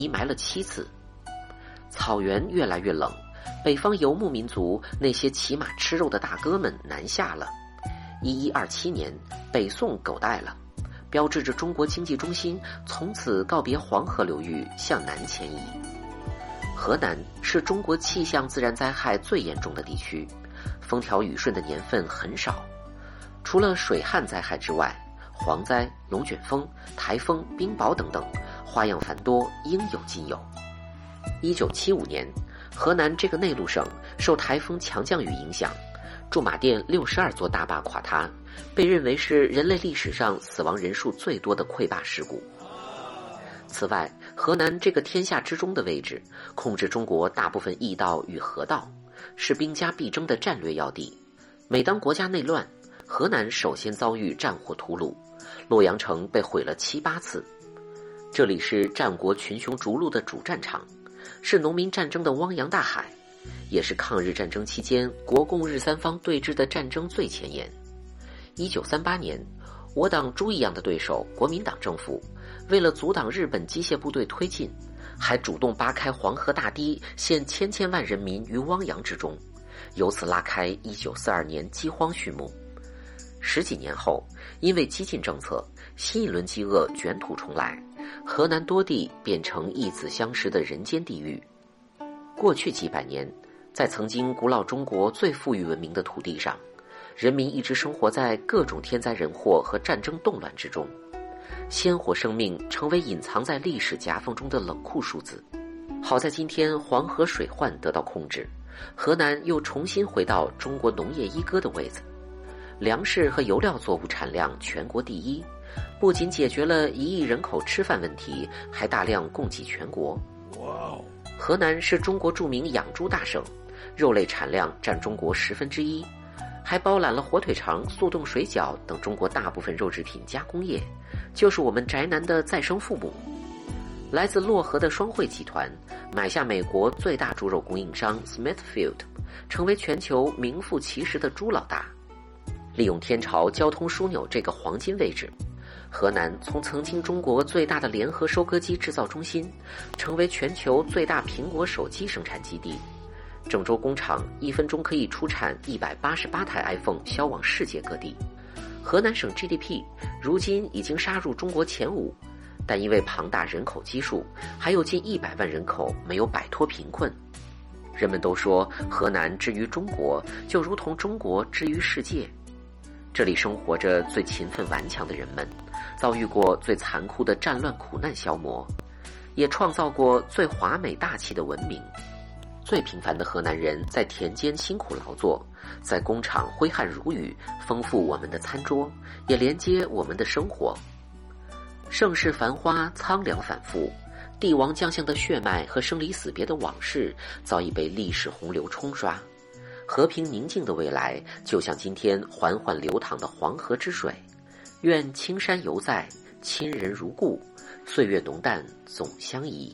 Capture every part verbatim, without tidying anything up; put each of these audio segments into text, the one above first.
移埋了七次。草原越来越冷，北方游牧民族那些骑马吃肉的大哥们南下了。一一二七年，北宋狗带了，标志着中国经济中心从此告别黄河流域，向南迁移。河南是中国气象自然灾害最严重的地区，风调雨顺的年份很少。除了水旱灾害之外，蝗灾、龙卷风、台风、冰雹等等，花样繁多，应有尽有。一九七五年，河南这个内陆省受台风强降雨影响，驻马店六十二座大坝垮塌，被认为是人类历史上死亡人数最多的溃坝事故。此外，河南这个天下之中的位置，控制中国大部分驿道与河道，是兵家必争的战略要地。每当国家内乱，河南首先遭遇战火屠戮，洛阳城被毁了七八次。这里是战国群雄逐鹿的主战场，是农民战争的汪洋大海，也是抗日战争期间国共日三方对峙的战争最前沿。一九三八年，我党猪一样的对手国民党政府，为了阻挡日本机械部队推进，还主动扒开黄河大堤，陷千千万人民于汪洋之中，由此拉开一九四二年饥荒序幕。十几年后，因为激进政策，新一轮饥饿卷土重来，河南多地变成异子相识的人间地狱。过去几百年，在曾经古老中国最富裕文明的土地上，人民一直生活在各种天灾人祸和战争动乱之中，鲜活生命成为隐藏在历史夹缝中的冷酷数字。好在今天黄河水患得到控制，河南又重新回到中国农业一哥的位子，粮食和油料作物产量全国第一，不仅解决了一亿人口吃饭问题，还大量供给全国。河南是中国著名养猪大省，肉类产量占中国十分之一，还包揽了火腿肠、速冻水饺等中国大部分肉制品加工业，就是我们宅男的再生父母。来自漯河的双汇集团买下美国最大猪肉供应商 Smithfield， 成为全球名副其实的猪老大。利用天朝交通枢纽这个黄金位置，河南从曾经中国最大的联合收割机制造中心，成为全球最大苹果手机生产基地。郑州工厂一分钟可以出产一百八十八台 iPhone， 销往世界各地。河南省 G D P 如今已经杀入中国前五，但因为庞大人口基数，还有近一百万人口没有摆脱贫困。人们都说河南之于中国，就如同中国之于世界。这里生活着最勤奋顽强的人们，遭遇过最残酷的战乱苦难消磨，也创造过最华美大气的文明。最平凡的河南人在田间辛苦劳作，在工厂挥汗如雨，丰富我们的餐桌，也连接我们的生活。盛世繁花，苍凉反复，帝王将相的血脉和生离死别的往事早已被历史洪流冲刷。和平宁静的未来，就像今天缓缓流淌的黄河之水。愿青山犹在，亲人如故，岁月浓淡总相宜。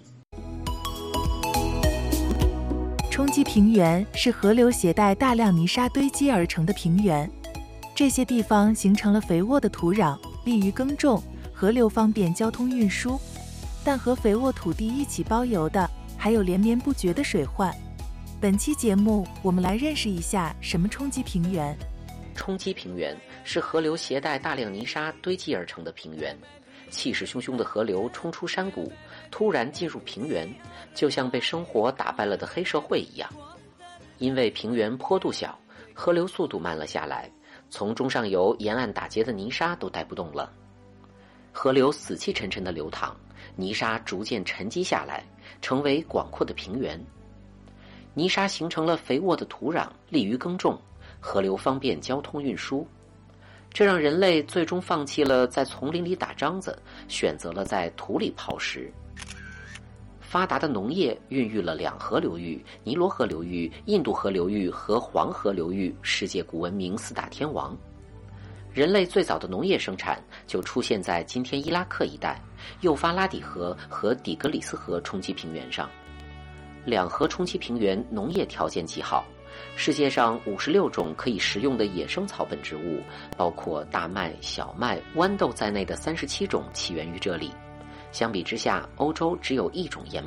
冲积平原是河流携带大量泥沙堆积而成的平原，这些地方形成了肥沃的土壤，利于耕种，河流方便交通运输。但和肥沃土地一起包邮的，还有连绵不绝的水患。本期节目，我们来认识一下什么冲积平原。 冲积平原是河流携带大量泥沙堆积而成的平原，气势汹汹的河流冲出山谷，突然进入平原，就像被生活打败了的黑社会一样。因为平原坡度小，河流速度慢了下来，从中上游沿岸打结的泥沙都带不动了。河流死气沉沉的流淌，泥沙逐渐沉积下来，成为广阔的平原。泥沙形成了肥沃的土壤，利于耕种，河流方便交通运输。这让人类最终放弃了在丛林里打獐子，选择了在土里刨食。发达的农业孕育了两河流域、尼罗河流域、印度河流域和黄河流域世界古文明四大天王。人类最早的农业生产就出现在今天伊拉克一带幼发拉底河和底格里斯河冲积平原上。两河冲积平原农业条件极好，世界上五十六种可以食用的野生草本植物，包括大麦、小麦、豌豆在内的三十七种起源于这里。 相比之下，欧洲只有一种盐